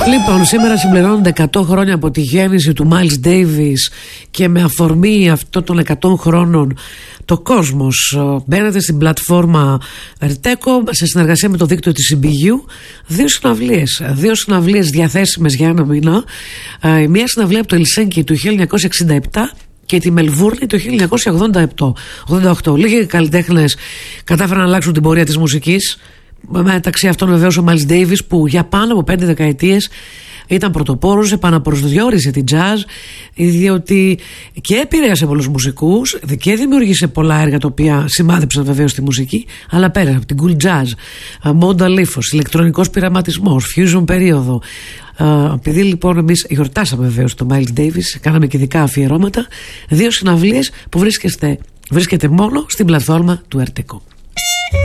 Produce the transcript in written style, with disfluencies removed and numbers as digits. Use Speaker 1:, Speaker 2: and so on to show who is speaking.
Speaker 1: Λοιπόν, σήμερα συμπληρώνονται 100 χρόνια από τη γέννηση του Miles Davis και με αφορμή αυτό των 100 χρόνων το κόσμος μπαίνετε στην πλατφόρμα Ερτέκο σε συνεργασία με το δίκτυο της Συμπηγείου δύο συναυλίες διαθέσιμες για ένα μήνα. Η μία συναυλία από το Ελσίνκι του 1967 και τη Μελβούρνη το 1988. Λίγοι καλλιτέχνες κατάφεραν να αλλάξουν την πορεία της μουσικής. Μεταξύ αυτών βεβαίως ο Miles Davis, που για πάνω από 5 δεκαετίες ήταν πρωτοπόρος, επαναπροσδιορίσε την jazz, διότι και επηρέασε πολλούς μουσικούς και δημιούργησε πολλά έργα τα οποία σημάδεψαν βεβαίως τη μουσική, αλλά πέρασε από την cool jazz, modal ύφος, ηλεκτρονικός πειραματισμός, fusion περίοδο. Επειδή λοιπόν εμείς γιορτάσαμε βεβαίως το Miles Davis, κάναμε και ειδικά αφιερώματα, 2 συναυλίες που βρίσκεται μόνο στην πλατφόρμα του Ερτέκο.